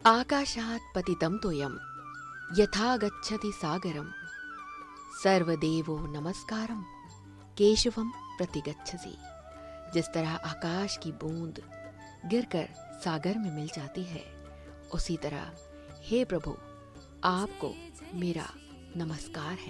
आकाशात् पतितं तोयं यथा गच्छति सागरं सर्वदेवो नमस्कारं केशवम प्रतिगच्छसि। जिस तरह आकाश की बूंद गिरकर सागर में मिल जाती है, उसी तरह हे प्रभु आपको मेरा नमस्कार है।